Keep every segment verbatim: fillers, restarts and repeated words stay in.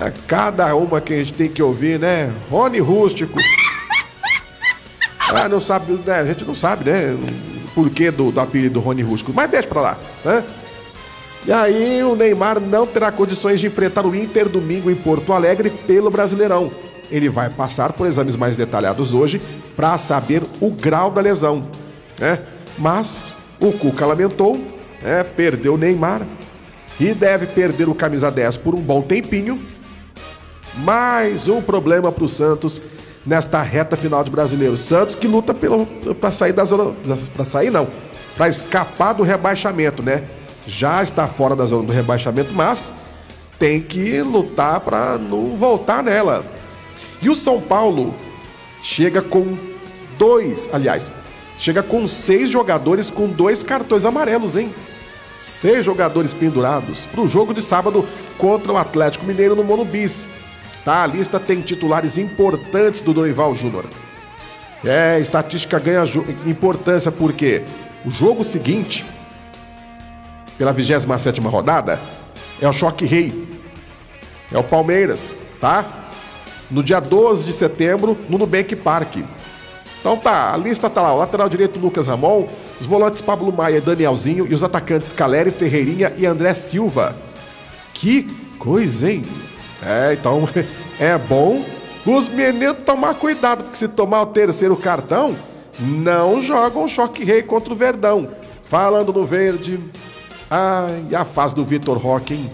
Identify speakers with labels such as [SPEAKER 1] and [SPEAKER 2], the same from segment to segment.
[SPEAKER 1] É cada uma que a gente tem que ouvir, né? Rony Rústico. Ah, não sabe, né? A gente não sabe, né? O porquê do, do apelido Rony Rústico. Mas deixa pra lá, né? E aí o Neymar não terá condições de enfrentar o Inter domingo em Porto Alegre pelo Brasileirão. Ele vai passar por exames mais detalhados hoje para saber o grau da lesão, né? Mas o Cuca lamentou, né? Perdeu o Neymar e deve perder o camisa dez por um bom tempinho. Mais um problema para o Santos nesta reta final de Brasileiro. Santos que luta para sair da zona, para sair não, para escapar do rebaixamento, né? Já está fora da zona do rebaixamento, mas tem que lutar para não voltar nela. E o São Paulo chega com dois, aliás, chega com seis jogadores com dois cartões amarelos, hein? Seis jogadores pendurados para o jogo de sábado contra o Atlético Mineiro no Morumbi. Tá, a lista tem titulares importantes do Dorival Júnior. É, a estatística ganha importância porque o jogo seguinte, pela vigésima sétima rodada, é o Choque Rei. É o Palmeiras, tá? No dia doze de setembro, no Nubank Park. Então tá, a lista tá lá. O lateral direito Lucas Ramon, os volantes Pablo Maia e Danielzinho e os atacantes Caleri, Ferreirinha e André Silva. Que coisa, hein? É, então é bom os meninos tomar cuidado, porque se tomar o terceiro cartão, não jogam o Choque Rei contra o Verdão. Falando no verde, ai, a fase do Vitor Roque, hein?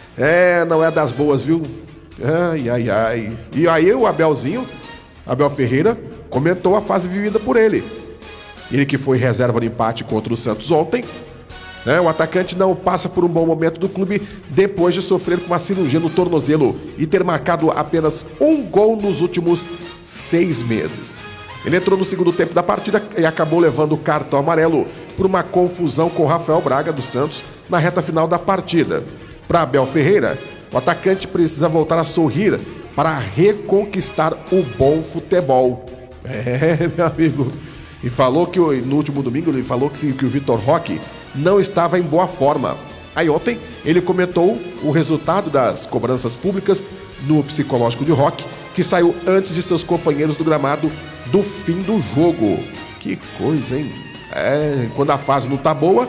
[SPEAKER 1] É, não é das boas, viu? Ai, ai, ai. E aí o Abelzinho, Abel Ferreira, comentou a fase vivida por ele. Ele que foi reserva no empate contra o Santos ontem, né? O atacante não passa por um bom momento do clube depois de sofrer com uma cirurgia no tornozelo e ter marcado apenas um gol nos últimos seis meses. Ele entrou no segundo tempo da partida e acabou levando o cartão amarelo por uma confusão com Rafael Braga do Santos na reta final da partida. Para Abel Ferreira, o atacante precisa voltar a sorrir para reconquistar o bom futebol. É, meu amigo. E falou que no último domingo ele falou que, que o Vitor Roque não estava em boa forma. Aí ontem ele comentou o resultado das cobranças públicas no psicológico de Roque, que saiu antes de seus companheiros do gramado do fim do jogo. Que coisa, hein? É, quando a fase não tá boa,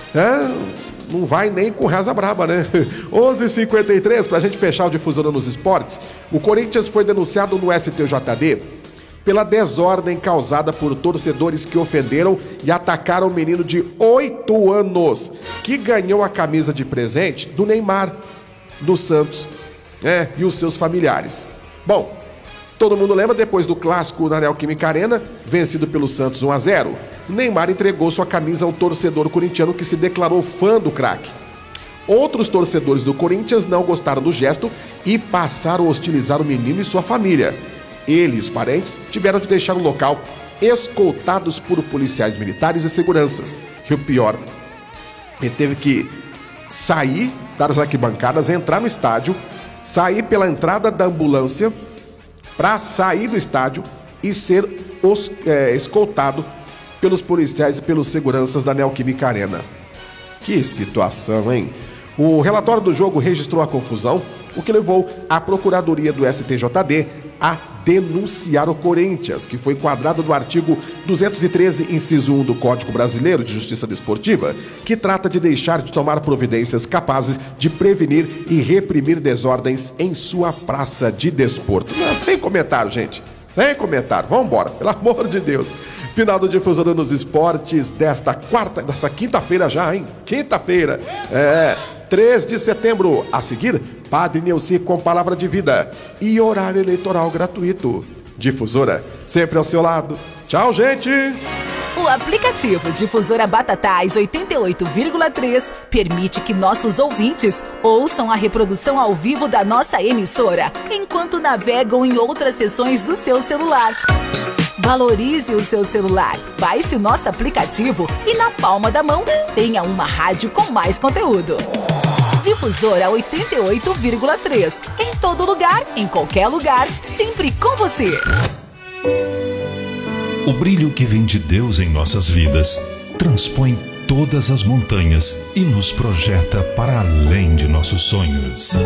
[SPEAKER 1] é, não vai nem com reza braba, né? onze e cinquenta e três, pra gente fechar o Difusora nos Esportes, o Corinthians foi denunciado no S T J D pela desordem causada por torcedores que ofenderam e atacaram o menino de oito anos, que ganhou a camisa de presente do Neymar, do Santos, é, e os seus familiares. Bom, todo mundo lembra, depois do clássico na Neoquímica Arena, vencido pelo Santos um a zero, Neymar entregou sua camisa a um torcedor corintiano que se declarou fã do craque. Outros torcedores do Corinthians não gostaram do gesto e passaram a hostilizar o menino e sua família. Ele e os parentes tiveram de deixar o local escoltados por policiais militares e seguranças. E o pior, ele teve que sair das arquibancadas, entrar no estádio, sair pela entrada da ambulância para sair do estádio e ser os, é, escoltado pelos policiais e pelos seguranças da Neoquímica Arena. Que situação, hein? O relatório do jogo registrou a confusão, o que levou a Procuradoria do S T J D a denunciar o Corinthians, que foi enquadrado no artigo duzentos e treze, inciso um do Código Brasileiro de Justiça Desportiva, que trata de deixar de tomar providências capazes de prevenir e reprimir desordens em sua praça de desporto. Não, sem comentário, gente. Sem comentário. Vamos embora, pelo amor de Deus. Final do Difusora nos Esportes desta quarta, desta quinta-feira já, hein? Quinta-feira. É, três de setembro. A seguir, Padre Neuci com Palavra de Vida e horário eleitoral gratuito. Difusora, sempre ao seu lado. Tchau, gente!
[SPEAKER 2] O aplicativo Difusora Batatais oitenta e oito vírgula três permite que nossos ouvintes ouçam a reprodução ao vivo da nossa emissora, enquanto navegam em outras seções do seu celular. Valorize o seu celular, baixe o nosso aplicativo e na palma da mão tenha uma rádio com mais conteúdo. Difusora oitenta e oito vírgula três. Em todo lugar, em qualquer lugar, sempre com você.
[SPEAKER 3] O brilho que vem de Deus em nossas vidas transpõe todas as montanhas e nos projeta para além de nossos sonhos.